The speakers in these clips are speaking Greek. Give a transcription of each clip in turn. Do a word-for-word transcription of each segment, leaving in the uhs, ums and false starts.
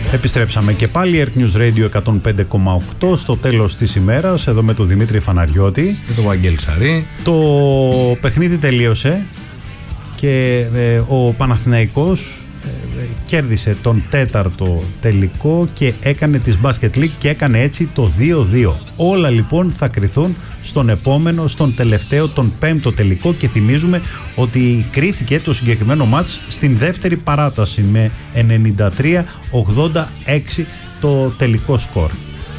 Επιστρέψαμε και πάλι, Earth News Radio εκατόν πέντε κόμμα οκτώ, στο τέλος της ημέρας, εδώ με τον Δημήτρη Φαναριώτη και τον Βαγγέλη Σαρή. Το παιχνίδι τελείωσε και ε, ο Παναθηναϊκός ε, κέρδισε τον τέταρτο τελικό και έκανε της Basket League και έκανε έτσι το δύο δύο. Όλα λοιπόν θα κριθούν στον επόμενο, στον τελευταίο, τον πέμπτο τελικό, και θυμίζουμε ότι κρίθηκε το συγκεκριμένο μάτς στην δεύτερη παράταση με ενενήντα τρία ογδόντα έξι το τελικό σκορ.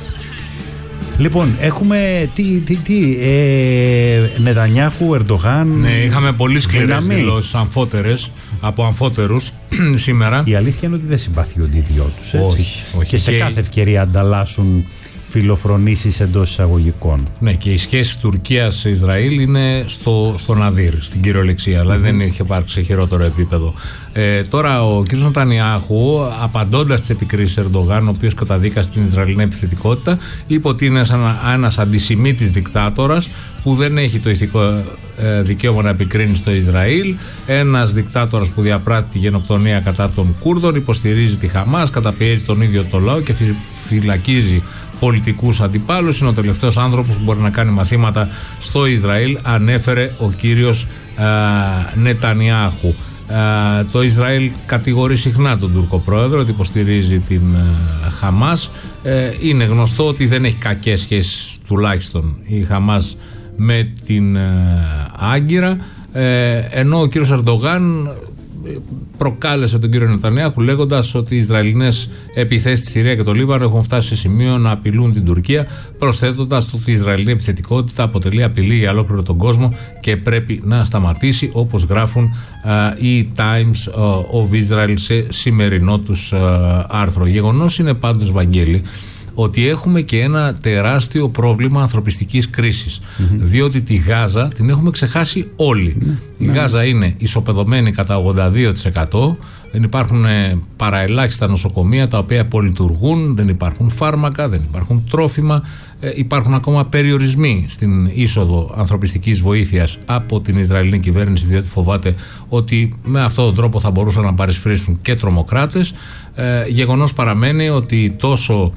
Λοιπόν, έχουμε τι, τι, τι ε, Νετανιάχου, Ερντογάν. Ναι, είχαμε πολύ σκληρές δηλώσεις αμφότερες από αμφότερους σήμερα. Η αλήθεια είναι ότι δεν συμπαθιούνται οι δυο τους, έτσι. Όχι, όχι. Και σε και... κάθε ευκαιρία ανταλλάσσουν φιλοφρονήσεις εντός εισαγωγικών. Ναι, και η σχέση Τουρκίας-Ισραήλ είναι στο, στο ναδύρ, στην κυριολεξία, δηλαδή mm-hmm. δεν είχε υπάρξει σε χειρότερο επίπεδο. Ε, τώρα ο κ. Νετανιάχου, απαντώντας στις επικρίσεις Ερντογάν, ο οποίος καταδίκασε την Ισραηλινή επιθετικότητα, είπε ότι είναι ένας αντισημίτης δικτάτορας που δεν έχει το ηθικό ε, δικαίωμα να επικρίνει στο Ισραήλ, ένας δικτάτορας που διαπράττει τη γενοκτονία κατά των Κούρδων, υποστηρίζει τη Χαμάς, καταπιέζει τον ίδιο το λαό και φυλακίζει πολιτικούς αντιπάλους. Είναι ο τελευταίος άνθρωπος που μπορεί να κάνει μαθήματα στο Ισραήλ, ανέφερε ο κύριος ε, Νετανιάχου. Ε, το Ισραήλ κατηγορεί συχνά τον Τούρκο πρόεδρο ότι υποστηρίζει την ε, Χαμάς. Ε, είναι γνωστό ότι δεν έχει κακές σχέσεις, τουλάχιστον η Χαμάς, με την ε, Άγκυρα, ε, ενώ ο κύριος Ερντογάν προκάλεσε τον κύριο Νετανιάχου λέγοντας ότι οι Ισραηλινές επιθέσεις στη Συρία και το Λίβανο έχουν φτάσει σε σημείο να απειλούν την Τουρκία, προσθέτοντας ότι η Ισραηλινή επιθετικότητα αποτελεί απειλή για ολόκληρο τον κόσμο και πρέπει να σταματήσει, όπως γράφουν uh, οι Times of Israel σε σημερινό τους uh, άρθρο. Γεγονός είναι πάντως, Βαγγέλη, ότι έχουμε και ένα τεράστιο πρόβλημα ανθρωπιστικής κρίσης. Mm-hmm. Διότι τη Γάζα την έχουμε ξεχάσει όλοι. Mm-hmm. Η Γάζα είναι ισοπεδωμένη κατά ογδόντα δύο τοις εκατό. Δεν υπάρχουν παραελάχιστα νοσοκομεία τα οποία πολυλειτουργούν, δεν υπάρχουν φάρμακα, δεν υπάρχουν τρόφιμα, ε, υπάρχουν ακόμα περιορισμοί στην είσοδο ανθρωπιστικής βοήθειας από την Ισραηλινή κυβέρνηση, διότι φοβάται ότι με αυτόν τον τρόπο θα μπορούσαν να παρισφρήσουν και τρομοκράτες. Ε, γεγονός παραμένει ότι τόσο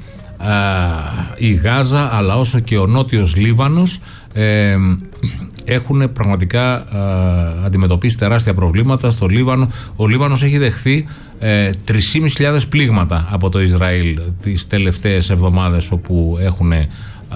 η Γάζα αλλά όσο και ο Νότιος Λίβανος ε, έχουν πραγματικά ε, αντιμετωπίσει τεράστια προβλήματα. Στο Λίβανο, ο Λίβανος έχει δεχθεί ε, τρεις χιλιάδες πεντακόσια πλήγματα από το Ισραήλ τις τελευταίες εβδομάδες, όπου έχουν, ε,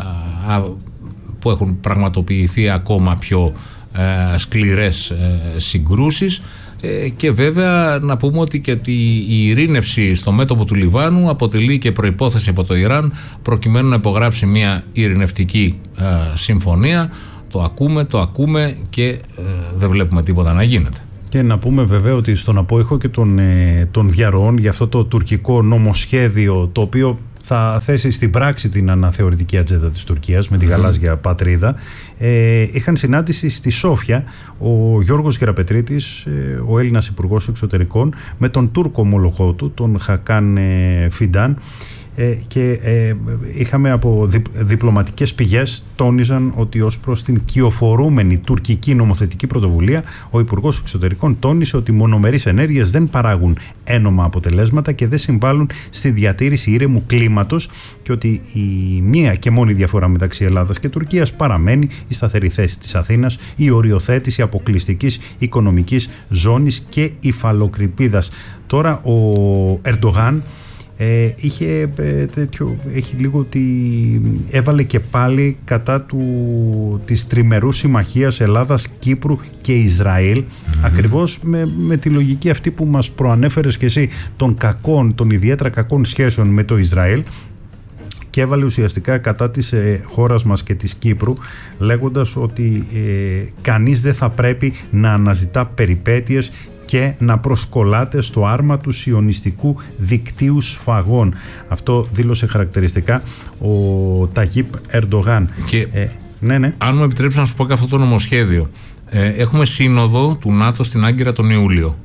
που έχουν πραγματοποιηθεί ακόμα πιο ε, σκληρές ε, συγκρούσεις. Και βέβαια να πούμε ότι και η ειρήνευση στο μέτωπο του Λιβάνου αποτελεί και προϋπόθεση από το Ιράν προκειμένου να υπογράψει μια ειρηνευτική ε, συμφωνία. Το ακούμε, το ακούμε και ε, δεν βλέπουμε τίποτα να γίνεται. Και να πούμε βέβαια ότι στον απόϊχο και των, ε, των διαρροών για αυτό το τουρκικό νομοσχέδιο, το οποίο θα θέσει στην πράξη την αναθεωρητική ατζέντα της Τουρκίας με τη γαλάζια πατρίδα, ε, είχαν συνάντηση στη Σόφια ο Γιώργος Γεραπετρίτης, ε, ο Έλληνας Υπουργός Εξωτερικών, με τον Τούρκο ομολογό του, τον Χακάν ε, Φιντάν, ε, και ε, είχαμε από δι, διπλωματικές πηγές τόνιζαν ότι ως προς την κυοφορούμενη τουρκική νομοθετική πρωτοβουλία, ο Υπουργός Εξωτερικών τόνισε ότι μονομερείς ενέργειες δεν παράγουν ένομα αποτελέσματα και δεν συμβάλλουν στη διατήρηση ήρεμου κλίματος, και ότι η μία και μόνη διαφορά μεταξύ Ελλάδας και Τουρκίας παραμένει η σταθερή θέση της Αθήνας, η οριοθέτηση αποκλειστικής οικονομικής ζώνης και υφαλοκρηπίδας. Τώρα ο Ερντογάν Ε, είχε ε, τέτοιο, έχει λίγο ότι έβαλε και πάλι κατά του, της τριμερούς συμμαχίας Ελλάδας, Κύπρου και Ισραήλ, mm-hmm. ακριβώς με, με τη λογική αυτή που μας προανέφερες και εσύ, των κακών, των ιδιαίτερα κακών σχέσεων με το Ισραήλ, και έβαλε ουσιαστικά κατά της ε, χώρας μας και της Κύπρου, λέγοντας ότι ε, κανείς δεν θα πρέπει να αναζητά περιπέτειες και να προσκολάται στο άρμα του σιωνιστικού δικτύου σφαγών. Αυτό δήλωσε χαρακτηριστικά ο Ταγίπ Ερντογάν. Και ε, ναι, ναι. αν μου επιτρέψει να σου πω και αυτό το νομοσχέδιο, ε, έχουμε σύνοδο του ΝΑΤΟ στην Άγκυρα τον Ιούλιο.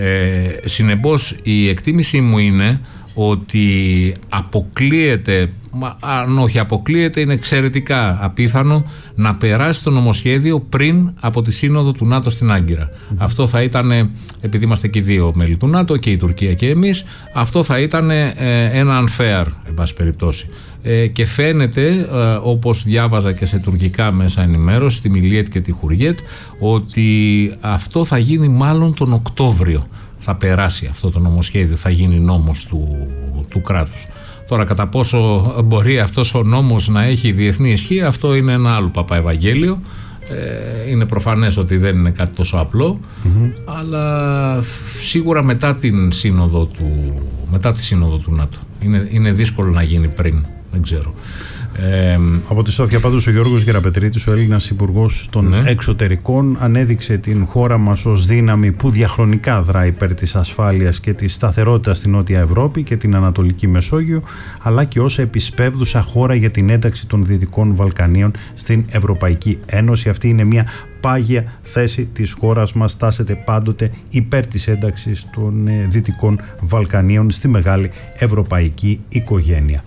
Ε, συνεπώς η εκτίμησή μου είναι ότι αποκλείεται μα, αν όχι αποκλείεται, είναι εξαιρετικά απίθανο να περάσει το νομοσχέδιο πριν από τη σύνοδο του ΝΑΤΟ στην Άγκυρα. Mm-hmm. Αυτό θα ήταν, επειδή είμαστε και οι δύο μέλη του ΝΑΤΟ, και η Τουρκία και εμείς, αυτό θα ήταν ε, ένα unfair, εν πάση περιπτώσει. Ε, και φαίνεται, ε, όπως διάβαζα και σε τουρκικά μέσα ενημέρωση, στη Μιλιέτ και τη Χουριέτ, ότι αυτό θα γίνει μάλλον τον Οκτώβριο. Θα περάσει αυτό το νομοσχέδιο, θα γίνει νόμος του, του κράτους. Τώρα, κατά πόσο μπορεί αυτός ο νόμος να έχει διεθνή ισχύ, αυτό είναι ένα άλλο παπαευαγγέλιο. Ε, είναι προφανές ότι δεν είναι κάτι τόσο απλό, mm-hmm. αλλά σίγουρα μετά την σύνοδο του, μετά τη σύνοδο του ΝΑΤΟ. Είναι, είναι δύσκολο να γίνει πριν, δεν ξέρω. Ε, Από τη Σόφια πάντως ο Γιώργος Γεραπετρίτης, ο Έλληνας Υπουργός των ναι. Εξωτερικών, ανέδειξε την χώρα μας ως δύναμη που διαχρονικά δρά υπέρ της ασφάλειας και της σταθερότητας στην Νότια Ευρώπη και την Ανατολική Μεσόγειο, αλλά και ως επισπεύδουσα χώρα για την ένταξη των Δυτικών Βαλκανίων στην Ευρωπαϊκή Ένωση. Αυτή είναι μια πάγια θέση της χώρας μας, τάσεται πάντοτε υπέρ της ένταξης των Δυτικών Βαλκανίων στη μεγάλη ευρωπαϊκή οικογένεια.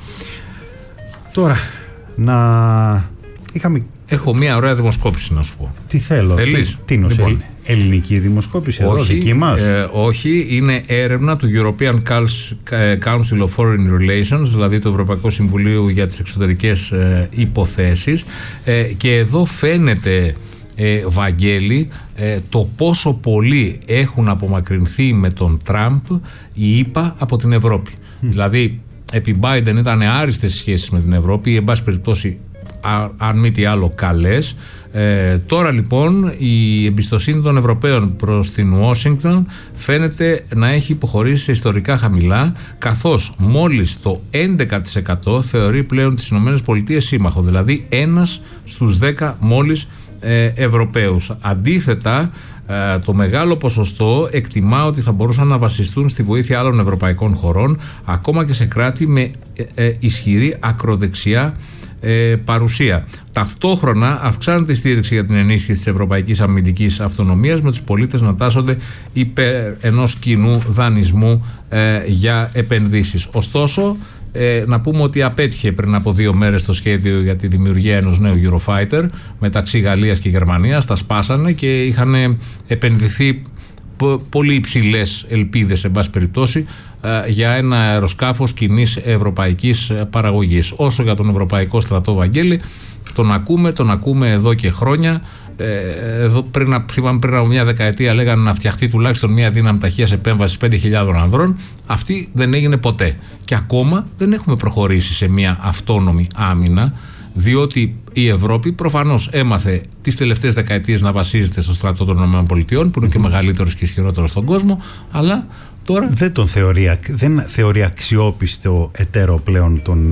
Τώρα, να... Είχαμε... Έχω μια ωραία δημοσκόπηση να σου πω. Τι θέλω, Θέλεις? τι, τι λοιπόν. Ελλ... ελληνική δημοσκόπηση εδώ, όχι, δική μας. Ε, όχι, είναι έρευνα του European Council of Foreign Relations, δηλαδή του Ευρωπαϊκού Συμβουλίου για τις Εξωτερικές ε, Υποθέσεις, ε, και εδώ φαίνεται, ε, Βαγγέλη, ε, το πόσο πολλοί έχουν απομακρυνθεί με τον Τραμπ οι ΗΠΑ από την Ευρώπη. Mm. Δηλαδή, επί Biden ήταν άριστες σχέσεις με την Ευρώπη, εν πάση περιπτώσει, αν μη τι άλλο, καλές. Ε, τώρα λοιπόν η εμπιστοσύνη των Ευρωπαίων προς την Ουάσιγκτον φαίνεται να έχει υποχωρήσει σε ιστορικά χαμηλά, καθώς μόλις το έντεκα τοις εκατό θεωρεί πλέον τις ΗΠΑ σύμμαχο, δηλαδή ένας στους δέκα μόλις ε, Ευρωπαίους. Αντίθετα, το μεγάλο ποσοστό εκτιμά ότι θα μπορούσαν να βασιστούν στη βοήθεια άλλων ευρωπαϊκών χωρών, ακόμα και σε κράτη με ε, ε, ισχυρή ακροδεξιά ε, παρουσία. Ταυτόχρονα αυξάνεται η στήριξη για την ενίσχυση της ευρωπαϊκής αμυντικής αυτονομίας, με τους πολίτες να τάσσονται υπέρ ενός κοινού δανεισμού ε, για επενδύσεις. Ωστόσο, Ε, να πούμε ότι απέτυχε πριν από δύο μέρες το σχέδιο για τη δημιουργία ενός νέου Eurofighter μεταξύ Γαλλίας και Γερμανίας. Τα σπάσανε και είχαν επενδυθεί πολύ υψηλές ελπίδες, εν πάση περιπτώσει, ε, για ένα αεροσκάφος κοινής ευρωπαϊκής παραγωγής. Όσο για τον Ευρωπαϊκό Στρατό, Βαγγέλη, τον ακούμε, τον ακούμε εδώ και χρόνια. Ε, εδώ πριν, θυμάμαι, πριν από μια δεκαετία λέγανε να φτιαχτεί τουλάχιστον μια δύναμη ταχείας επέμβασης πέντε χιλιάδων ανδρών. Αυτή δεν έγινε ποτέ. Και ακόμα δεν έχουμε προχωρήσει σε μια αυτόνομη άμυνα, διότι η Ευρώπη προφανώς έμαθε τις τελευταίες δεκαετίες να βασίζεται στο στρατό των ΗΠΑ, που είναι mm-hmm. και ο μεγαλύτερος και ισχυρότερος στον κόσμο, αλλά τώρα δεν τον θεωρεί, δεν θεωρεί αξιόπιστο εταίρο πλέον τον,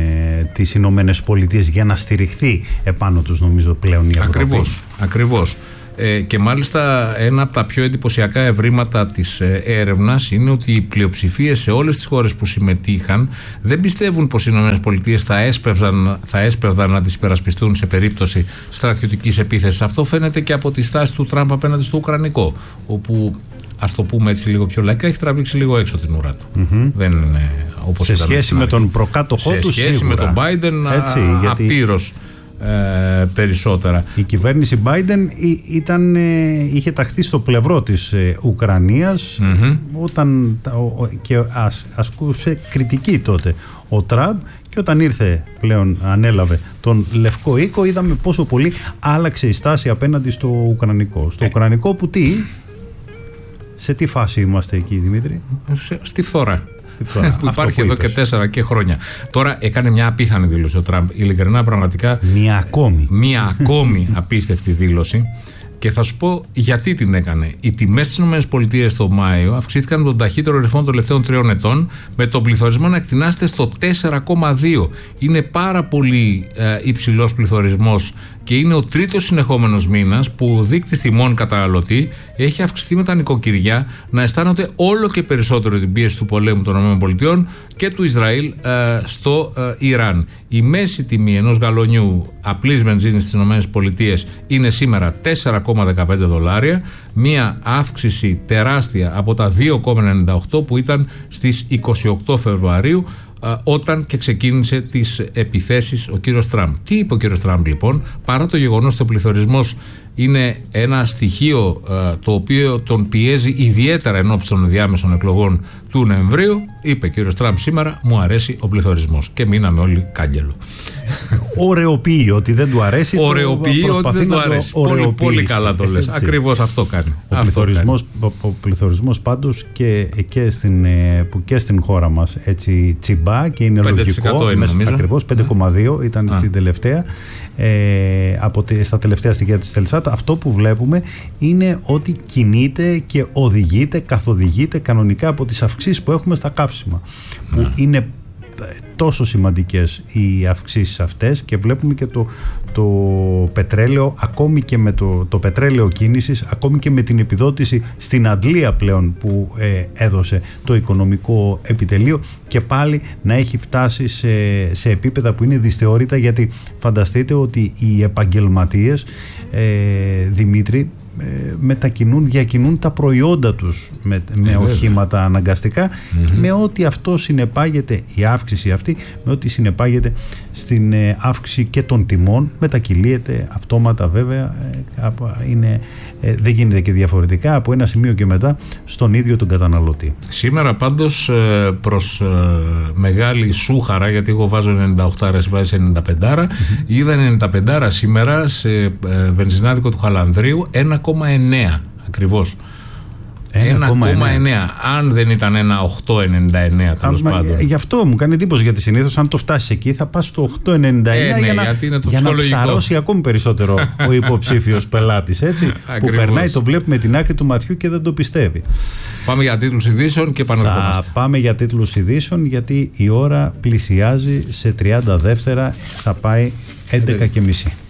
ε, τις Ηνωμένες Πολιτείες για να στηριχθεί επάνω τους, νομίζω, πλέον η Ευρώπη. Ακριβώς, ακριβώς. Ε, και μάλιστα ένα από τα πιο εντυπωσιακά ευρήματα της ε, έρευνας είναι ότι οι πλειοψηφίες σε όλες τις χώρες που συμμετείχαν δεν πιστεύουν πως οι ΗΠΑ θα έσπευδαν, θα έσπευδαν να τις υπερασπιστούν σε περίπτωση στρατιωτικής επίθεσης. Αυτό φαίνεται και από τη στάση του Τραμπ απέναντι στο Ουκρανικό, όπου, ας το πούμε έτσι λίγο πιο λαϊκά, έχει τραβήξει λίγο έξω την ουρά του. Mm-hmm. Δεν είναι όπως σε σχέση με τον προκάτοχό του, σε σχέση σίγουρα. με τον Biden, έτσι, α, γιατί... απείρως Ε, περισσότερα. Η κυβέρνηση Biden ήταν, ε, είχε ταχθεί στο πλευρό της ε, Ουκρανίας mm-hmm. όταν ο, και ασ, ασκούσε κριτική τότε ο Τραμπ, και όταν ήρθε πλέον, ανέλαβε τον Λευκό Οίκο, είδαμε πόσο πολύ άλλαξε η στάση απέναντι στο Ουκρανικό. Στο ε. Ουκρανικό που τι, σε τι φάση είμαστε εκεί, Δημήτρη? Σε, στη φθορά. που υπάρχει εδώ και τέσσερα και χρόνια. Τώρα έκανε μια απίθανη δήλωση ο Τραμπ. Ειλικρινά, πραγματικά. Μια ακόμη. Μια ακόμη απίστευτη δήλωση. Και θα σου πω γιατί την έκανε. Οι τιμές στις ΗΠΑ το Μάιο αυξήθηκαν τον ταχύτερο ρυθμό των τελευταίων τριών ετών, με τον πληθωρισμό να εκτινάσεται στο τέσσερα κόμμα δύο. Είναι πάρα πολύ ε, υψηλός πληθωρισμός και είναι ο τρίτος συνεχόμενος μήνας που ο δείκτης τιμών καταναλωτή έχει αυξηθεί με τα νοικοκυριά να αισθάνονται όλο και περισσότερο την πίεση του πολέμου των ΗΠΑ και του Ισραήλ ε, στο ε, Ιράν. Η μέση τιμή ενός γαλονιού απλής βενζίνης στις ΗΠΑ είναι σήμερα τέσσερα κόμμα δεκαπέντε δολάρια, μία αύξηση τεράστια από τα δύο κόμμα ενενήντα οκτώ που ήταν στις είκοσι οκτώ Φεβρουαρίου. όταν και ξεκίνησε τις επιθέσεις ο κύριος Τραμπ. Τι είπε ο κύριος Τραμπ λοιπόν? Παρά το γεγονός ότι ο πληθωρισμός είναι ένα στοιχείο το οποίο τον πιέζει ιδιαίτερα ενόψει των διάμεσων εκλογών του Νοεμβρίου, είπε ο κύριος Τραμπ σήμερα, μου αρέσει ο πληθωρισμός, και μείναμε όλοι κάγκελο. Ωρεοποιεί ότι δεν του αρέσει. Ωρεοποιεί ότι δεν του αρέσει. Πολύ, πολύ καλά το λες. Ακριβώς αυτό κάνει. Ο πληθωρισμός, ο, ο πληθωρισμός πάντως και, και, στην, που και στην χώρα μας έτσι τσιμπά, και είναι λογικό. Είναι, ακριβώς πέντε κόμμα δύο ήταν στην τελευταία. Ε, από τη, στα τελευταία στοιχεία της Τελσάτ. Αυτό που βλέπουμε είναι ότι κινείται και οδηγείται, καθοδηγείται κανονικά από τις αυξήσεις που έχουμε στα καύσιμα, που ναι. είναι τόσο σημαντικές οι αυξήσεις αυτές, και βλέπουμε και το, το πετρέλαιο, ακόμη και με το, το πετρέλαιο κίνησης, ακόμη και με την επιδότηση στην αντλία πλέον που ε, έδωσε το οικονομικό επιτελείο, και πάλι να έχει φτάσει σε, σε επίπεδα που είναι δυσθεώρητα, γιατί φανταστείτε ότι οι επαγγελματίες, ε, Δημήτρη, μετακινούν, διακινούν τα προϊόντα τους με, με οχήματα αναγκαστικά, mm-hmm. με ό,τι αυτό συνεπάγεται, η αύξηση αυτή, με ό,τι συνεπάγεται στην ε, αύξηση και των τιμών, μετακυλίεται αυτόματα βέβαια, ε, είναι, ε, δεν γίνεται και διαφορετικά από ένα σημείο και μετά στον ίδιο τον καταναλωτή. Σήμερα πάντως ε, προς ε, μεγάλη σούχαρα, γιατί εγώ βάζω ενενήντα οκτώ, εσύ βάζεις ενενήντα πέντε, mm-hmm. είδα ενενήντα πέντε σήμερα σε ε, βενζινάδικο του Χαλανδρίου ένα κόμμα εννέα ακριβώς. ένα κόμμα εννέα. Αν δεν ήταν ένα οκτώ ενενήντα εννέα τέλος πάντων. Γι' αυτό μου κάνει εντύπωση, γιατί συνήθως αν το φτάσει εκεί θα πας στο οκτώ ενενήντα εννέα ε, ναι, για να, για να ψαρώσει ακόμη περισσότερο ο υποψήφιος πελάτης, έτσι, που περνάει, το βλέπει με την άκρη του ματιού και δεν το πιστεύει. Πάμε για τίτλους ειδήσεων και επαναρχόμαστε. Θα πάμε για τίτλους ειδήσεων, γιατί η ώρα πλησιάζει σε τριάντα δεύτερα, θα πάει έντεκα και μισή.